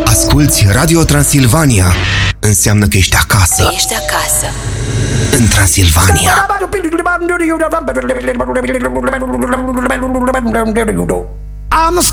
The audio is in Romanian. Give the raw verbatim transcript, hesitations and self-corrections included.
Asculți Radio Transilvania. Înseamnă că ești acasă. Ești acasă. În Transilvania. I'm